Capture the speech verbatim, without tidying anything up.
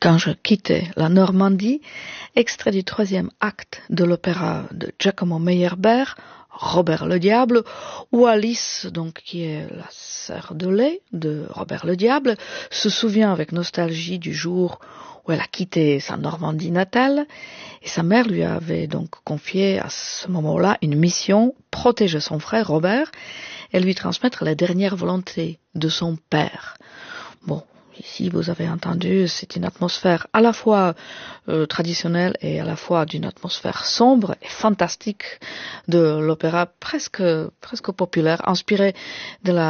quand je quittais la Normandie, extrait du troisième acte de l'opéra de Giacomo Meyerbeer, Robert le Diable, où Alice, donc qui est la sœur de lait de Robert le Diable, se souvient avec nostalgie du jour où elle a quitté sa Normandie natale, et sa mère lui avait donc confié à ce moment-là une mission, protéger son frère Robert et lui transmettre la dernière volonté de son père. Bon, ici vous avez entendu, c'est une atmosphère à la fois euh, traditionnelle et à la fois d'une atmosphère sombre et fantastique de l'opéra presque, presque populaire, inspiré de la